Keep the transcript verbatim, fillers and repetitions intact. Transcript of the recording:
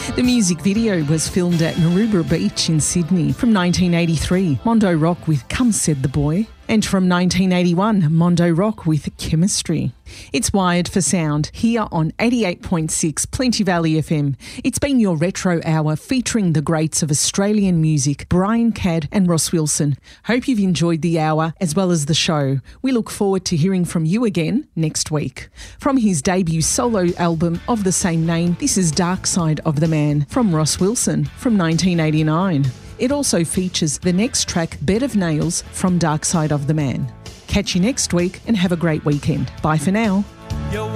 The music video was filmed at Maroubra Beach in Sydney. From nineteen eighty-three, Mondo Rock with Come Said the Boy. And from nineteen eighty-one, Mondo Rock with Chemistry. It's Wired for Sound, here on eighty-eight point six Plenty Valley F M. It's been your Retro Hour featuring the greats of Australian music, Brian Cadd and Ross Wilson. Hope you've enjoyed the hour as well as the show. We look forward to hearing from you again next week. From his debut solo album of the same name, this is Dark Side of the Man from Ross Wilson from nineteen eighty-nine. It also features the next track, Bed of Nails, from Dark Side of the Man. Catch you next week and have a great weekend. Bye for now. Yo.